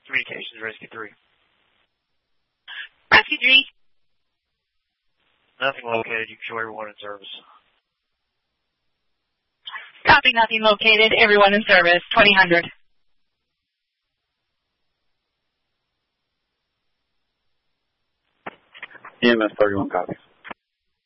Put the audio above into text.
Communications, Rescue 3. Rescue 3. Nothing located. You can show everyone in service. Copy, nothing located. Everyone in service. 2000. EMS 31 copies.